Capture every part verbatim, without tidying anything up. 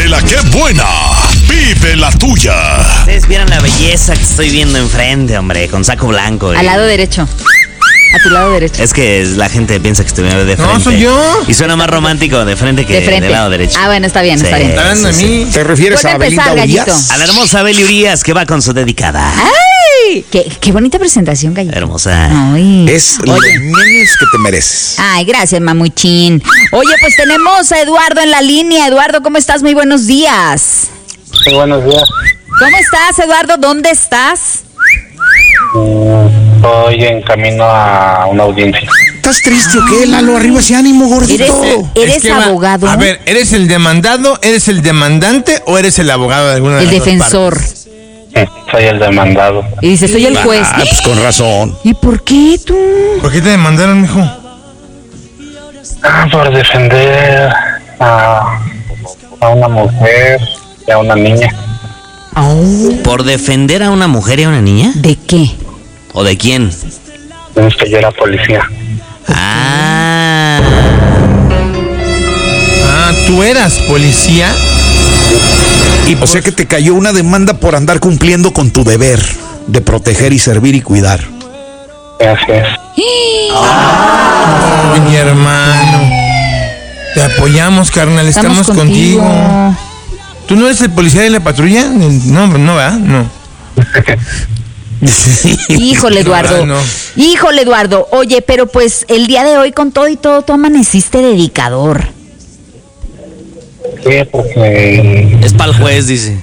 la que buena. Vive la tuya. Ustedes vieron la belleza que estoy viendo enfrente, hombre, con saco blanco. Al lado derecho. A tu lado derecho. Es que la gente piensa que estoy de frente. No, soy yo. Y suena más romántico de frente que De frente. del lado derecho. Ah, bueno, está bien, Sí, está bien. ¿Están hablando de sí, mí? sí. ¿Te refieres Puede a Belinda empezar, Urias? Gallito. A la hermosa Beli Urias, que va con su dedicada. ¡Ay! Qué, qué bonita presentación, Gallito. Hermosa. Ay. Es los Oye. memes que te mereces. Ay, gracias, mamuchín. Oye, pues tenemos a Eduardo en la línea. Eduardo, ¿cómo estás? Muy buenos días. Sí, buenos días. ¿Cómo estás, Eduardo? ¿Dónde estás? Estoy en camino a una audiencia. ¿Estás triste o qué, Lalo? Arriba ese ánimo, gordito. ¿Eres, eres Es que va- abogado? A ver, ¿eres el demandado, eres el demandante o eres el abogado de alguna de El las dos defensor. partes? Sí, soy el demandado. Y dice, soy el juez. Ah, pues con razón. ¿Y por qué tú? ¿Por qué te demandaron, mijo? Ah, por defender a, a una mujer y a una niña. ¿Por defender a una mujer y a una niña? ¿De qué? ¿O de quién? Es que yo era policía. Ah. Ah, ¿tú eras policía? Y o sea que te cayó una demanda por andar cumpliendo con tu deber de proteger y servir y cuidar. Así es. Ay, mi hermano. Te apoyamos, carnal, estamos, contigo. ¿Tú no eres el policía de la patrulla? No, no, ¿verdad? No. Híjole, Eduardo. No, no. Híjole, Eduardo. Oye, pero pues el día de hoy con todo y todo, tú amaneciste dedicador. Sí, porque Es para el juez, dice.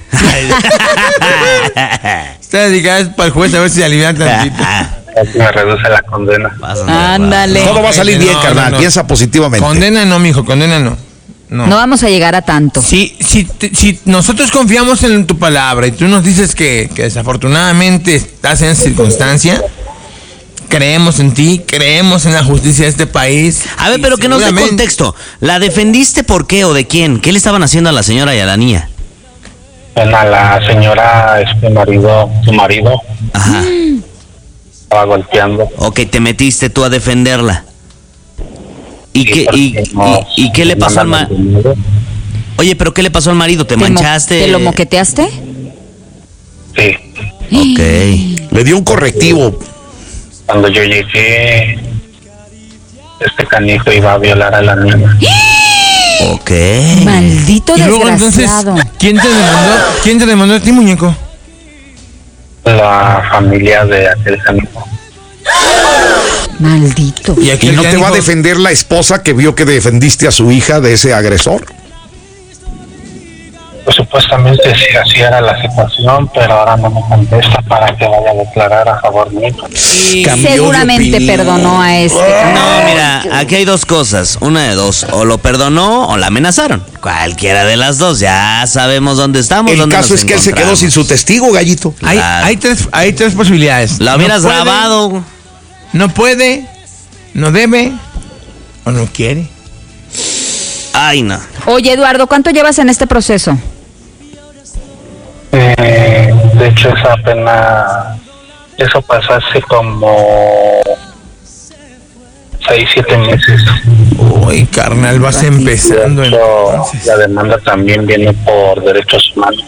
Está dedicada para el juez a ver si se alivia tantito. me reduce la condena. Ándale. Todo va a salir bien, No, carnal. no, no. Piensa positivamente. Condena no, mijo, condena no. No. No vamos a llegar a tanto. Si, si, te- si nosotros confiamos en tu palabra y tú nos dices que, que desafortunadamente estás en esa circunstancia, creemos en ti, creemos en la justicia de este país. A ver, pero que nos dé Seguramente- contexto. ¿La defendiste por qué o de quién? ¿Qué le estaban haciendo a la señora y a la niña? Bueno, a la señora, este marido, su marido, Ajá. estaba golpeando. Ok, te metiste tú a defenderla. ¿Y Sí, qué, y, porque no- y- y qué le pasó al mandan marido? el dinero. Oye, pero ¿qué le pasó al marido? ¿Te mo- manchaste? ¿Te lo moqueteaste? Sí. Ok. Le dio un correctivo. Cuando yo llegué, este canijo iba a violar a la niña. Ok. Maldito Y luego entonces, desgraciado. ¿quién te demandó? ¿Quién te demandó a ti, muñeco? La familia de aquel canijo. Maldito. Y ¿Y aquel no te va a canijo- defender la esposa que vio que defendiste a su hija de ese agresor? Pues supuestamente sí, así era la situación, pero ahora no me contesta para que vaya a declarar a favor mío. Cambió de Seguramente opinión. perdonó a este. No, mira, aquí hay dos cosas. Una de dos. O lo perdonó o la amenazaron. Cualquiera de las dos. Ya sabemos dónde estamos. El dónde caso nos es que él se quedó encontramos. sin su testigo, gallito. Hay, Claro. hay, tres, hay tres posibilidades. La hubieras No puede, grabado. No puede, no debe o no quiere. Ay, no. Oye, Eduardo, ¿cuánto llevas en este proceso? Eh, de hecho, esa pena, eso pasó hace como seis, siete meses. Uy, carnal, vas De empezando hecho, entonces. la demanda también viene por derechos humanos.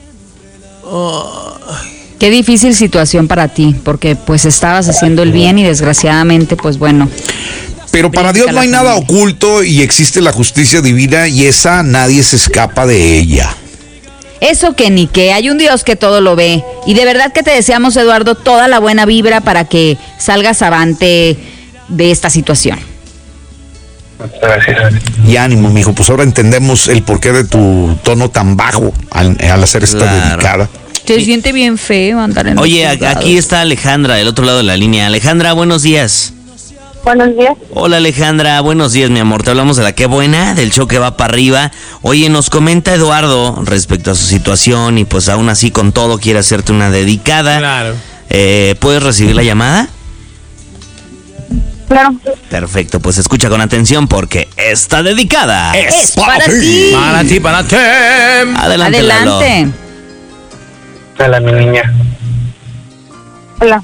Qué difícil situación para ti, porque pues estabas haciendo el bien y desgraciadamente, pues bueno. Pero para Dios no hay nada oculto y existe la justicia divina y esa nadie se escapa de ella. Eso que ni que, hay un Dios que todo lo ve. Y de verdad que te deseamos, Eduardo, toda la buena vibra para que salgas avante de esta situación. Gracias. Y ánimo, mijo, pues ahora entendemos el porqué de tu tono tan bajo al, al hacer esta Claro. dedicada. Se siente bien feo andar en Oye, los a- juzgados. aquí está Alejandra, del otro lado de la línea. Alejandra, buenos días. Buenos días. Hola Alejandra, buenos días mi amor, te hablamos de la Qué Buena, del show que va para arriba. Oye, nos comenta Eduardo respecto a su situación y pues aún así con todo quiere hacerte una dedicada. Claro. Eh, ¿Puedes recibir la llamada? Claro. Perfecto, pues escucha con atención porque está dedicada. Es para ti. Para ti, para ti. Adelante, Lalo. Adelante. Hola, mi niña. Hola.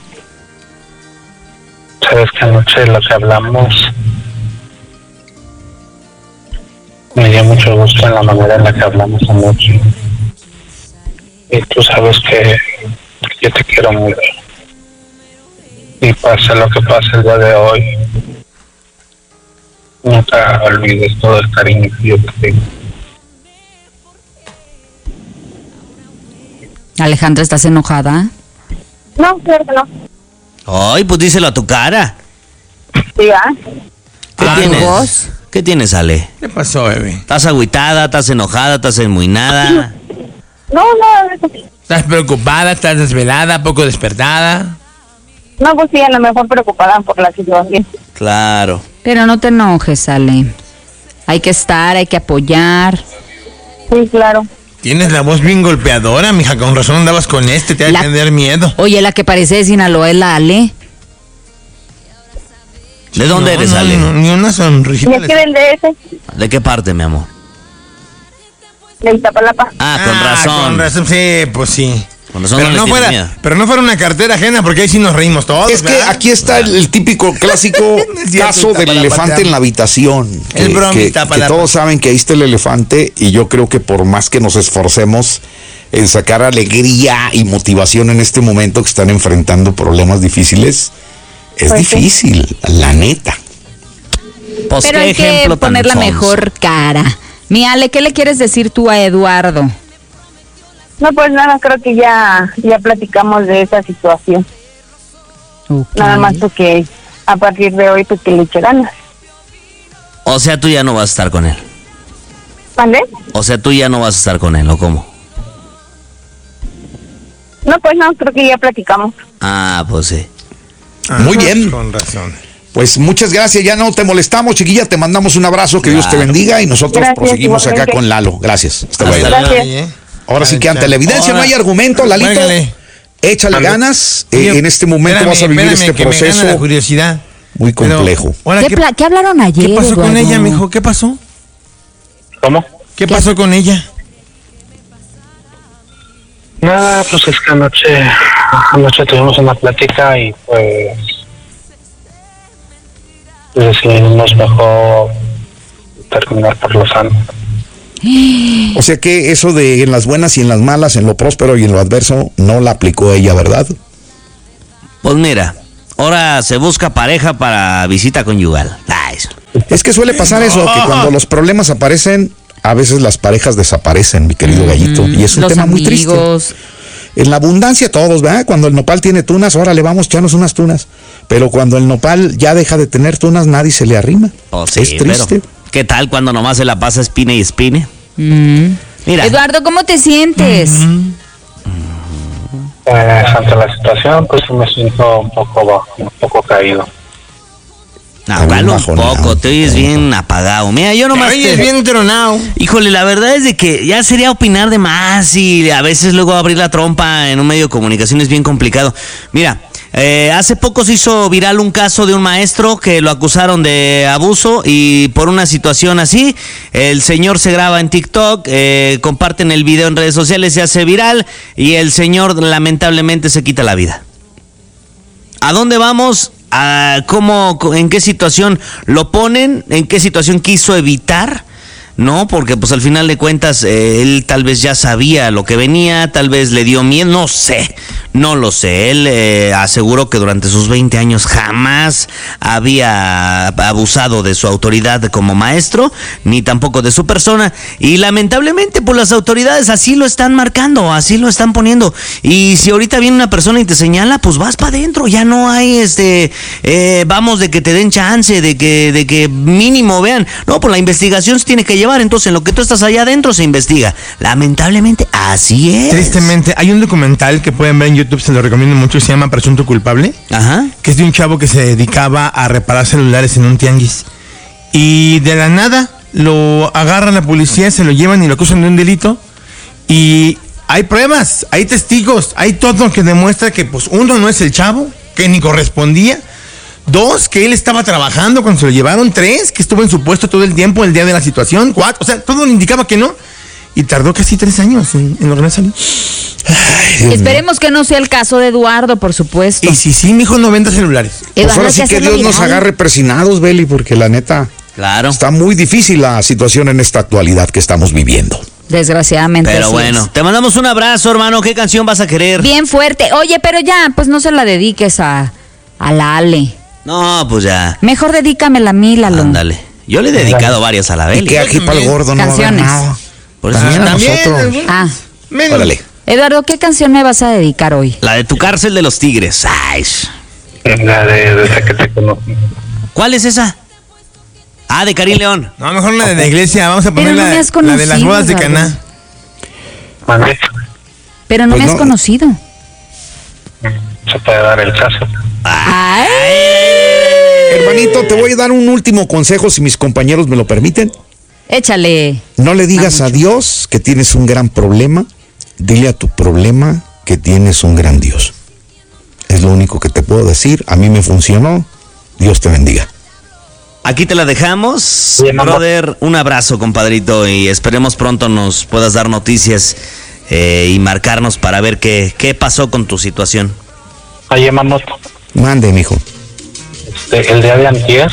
Sabes que anoche lo que hablamos me dio mucho gusto en la manera en la que hablamos anoche. Y tú sabes que yo te quiero mucho. Y pase lo que pase el día de hoy, no te olvides todo el cariño que yo te tengo. Alejandra, ¿estás enojada? No, claro que no. Ay, pues díselo a tu cara. Sí, ¿ah? ¿Qué Ah, tienes? ¿tu voz? ¿Qué tienes, Ale? ¿Qué pasó, bebé? ¿Estás agüitada? ¿Estás enojada? ¿Estás enmuinada? No, no, ¿Estás preocupada? ¿Estás desvelada? ¿Poco despertada? no, pues sí, a lo mejor preocupada por la situación. Claro. Pero no te enojes, Ale. Hay que estar, hay que apoyar. Sí, claro. Tienes la voz bien golpeadora, mija. Con razón andabas con este, te va La- a tener miedo. Oye, la que parece de Sinaloa es la Ale. ¿De dónde No, eres, no, Ale? no, ni una Y sonrisita. es que del D F, ¿De qué parte, mi amor? de Iztapalapa. Ah, con Ah, razón. Con razón, sí, pues sí. Con razón pero, no le no tienes fuera, miedo. pero no fuera una cartera ajena, porque ahí sí nos reímos todos. Es que ¿verdad? aquí está el, el típico clásico Es cierto, caso del Iztapalapa, elefante te en la amo. habitación. El que, broma, que- Iztapalapa. que todos saben que ahí está el elefante y yo creo que por más que nos esforcemos en sacar alegría y motivación en este momento que están enfrentando problemas difíciles, es Pues sí. difícil, la neta. Pues Pero qué hay que ejemplo tan poner la sonso. mejor cara. Mi Ale, ¿qué le quieres decir tú a Eduardo? No, pues nada, creo que ya, ya platicamos de esa situación. Ok. Nada más que a partir de hoy, pues que le eche ganas. O sea, tú ya no vas a estar con él. ¿Vale? O sea, tú ya no vas a estar con él, ¿o cómo? No, pues no, creo que ya platicamos. Ah, pues sí. Ah, Muy bien. Con razón. Pues muchas gracias, ya no te molestamos, chiquilla, te mandamos un abrazo, que Dios te Claro. bendiga y nosotros Gracias, proseguimos acá igualmente. con Lalo. Gracias. Hasta Hasta luego. luego. Gracias. Ay, eh. Ahora sí que ante la evidencia no Ahora, hay argumento, Lalito. juégale. Échale Ande. ganas. eh, Oye, en este momento espérame, vas a vivir espérame, este que me gana proceso la curiosidad. muy Pero, complejo. ahora, ¿Qué, ¿qué, pla- qué hablaron ayer, ¿qué pasó con Eduardo? ella, mijo? ¿Qué pasó? ¿Cómo? ¿Qué pasó con ella? Nada, pues es que anoche, anoche tuvimos una plática y pues decidimos mejor terminar por lo sano. O sea que eso de en las buenas y en las malas, en lo próspero y en lo adverso, no la aplicó ella, ¿verdad? Pues mira, ahora se busca pareja para visita conyugal. Ah, eso. Es que suele pasar eso, que cuando los problemas aparecen, a veces las parejas desaparecen, mi querido gallito. Y es un Los tema muy triste. amigos. En la abundancia todos, ¿verdad? Cuando el nopal tiene tunas, órale, vamos, echarnos unas tunas. Pero cuando el nopal ya deja de tener tunas, nadie se le arrima. Pues sí, es triste. pero ¿qué tal cuando nomás se la pasa espine y espine? Mm. Mira, Eduardo, ¿cómo te sientes? Eh, ante la situación, pues me siento un poco bajo, un poco caído. no, También ¿cuál un bajoneado. poco, te oyes bien apagado. Mira, yo nomás Oye, te- es bien tronado. Híjole, la verdad es de que ya sería opinar de más y a veces luego abrir la trompa en un medio de comunicación es bien complicado. Mira, eh, hace poco se hizo viral un caso de un maestro que lo acusaron de abuso y por una situación así, el señor se graba en TikTok, eh, comparten el video en redes sociales, se hace viral y el señor lamentablemente se quita la vida. ¿A dónde vamos? ¿A cómo, en qué situación lo ponen? ¿En qué situación quiso evitar? No, porque pues al final de cuentas eh, él tal vez ya sabía lo que venía, tal vez le dio miedo, no sé, no lo sé. Él eh, aseguró que durante sus veinte años jamás había abusado de su autoridad como maestro, ni tampoco de su persona. Y lamentablemente pues las autoridades así lo están marcando, así lo están poniendo. Y si ahorita viene una persona y te señala, pues vas para adentro, ya no hay este, eh, vamos de que te den chance, de que, de que mínimo vean. No, pues la investigación se tiene que llevar, entonces en lo que tú estás allá adentro se investiga. Lamentablemente así es. Tristemente, hay un documental que pueden ver en YouTube, se lo recomiendo mucho, se llama Presunto Culpable, Ajá. que es de un chavo que se dedicaba a reparar celulares en un tianguis. Y de la nada lo agarra la policía, se lo llevan y lo acusan de un delito. Y hay pruebas, hay testigos, hay todo que demuestra que, pues, uno, no es el chavo, que ni correspondía. Dos, que él estaba trabajando cuando se lo llevaron. Tres, que estuvo en su puesto todo el tiempo, el día de la situación. Cuatro, o sea, todo le indicaba que no. Y tardó casi tres años en, en lograr salir. Esperemos que no sea el caso de Eduardo, por supuesto. Y si sí, mi hijo no venda celulares. Pues Eduardo, ahora hay sí que hacerlo Dios nos viral. agarre persinados, Beli, porque la neta, Claro. Está muy difícil la situación en esta actualidad que estamos viviendo. Desgraciadamente. Pero así bueno, es. te mandamos un abrazo, hermano. ¿Qué canción vas a querer? Bien fuerte. Oye, pero ya, pues no se la dediques a, a la Ale. No, pues ya. Mejor dedícamela a mí, Lalo. Ándale. Yo le he dedicado varias a la Y Beli. que aquí para el gordo no va a haber Canciones. nada. Por eso También a está- nosotros. Ah, Menos. Órale. Eduardo, ¿qué canción me vas a dedicar hoy? La de Tu cárcel de los tigres. Ay. La de desde que te conocí. ¿Cuál es esa? Ah, de Karim León. No, mejor la de la iglesia. Vamos a poner Pero no la, me has la de las conocido, bodas de Eduardo. Caná. Mandé. Pero no Pues me has no. conocido. Se puede dar el caso. Ay. Hermanito, te voy a dar un último consejo si mis compañeros me lo permiten. Échale. No le digas No a mucho. Dios que tienes un gran problema. Dile a tu problema que tienes un gran Dios. Es lo único que te puedo decir. A mí me funcionó. Dios te bendiga. Aquí te la dejamos. Bien, mamá. Brother, un abrazo, compadrito, y esperemos pronto nos puedas dar noticias eh, y marcarnos para ver qué, qué pasó con tu situación. Oye, Mamoto, Mande, mijo. este, el día de antier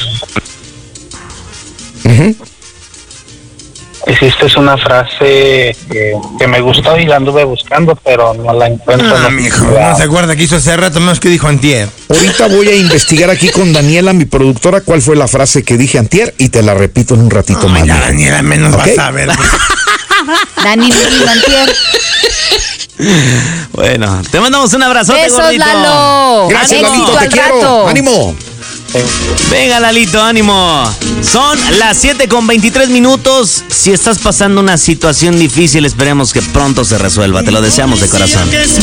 Ujú. hiciste una frase que, que me gustó y la anduve buscando, pero no la encuentro. Ah, No- mijo, no se acuerda que hizo hace rato, menos que dijo antier. Ahorita voy a investigar aquí con Daniela, mi productora, cuál fue la frase que dije antier y te la repito en un ratito Ay, más. ya, mijo. Daniela, menos ¿Ok? vas a ver. Dani, Dani, Antier. Bueno, te mandamos un abrazote, Besos, gordito. Lalo. Gracias, Éxito Lalito, te al quiero. rato. ¡Ánimo! Venga, Lalito, ánimo. Son las siete con veintitrés minutos. Si estás pasando una situación difícil, esperemos que pronto se resuelva. Te lo deseamos de corazón.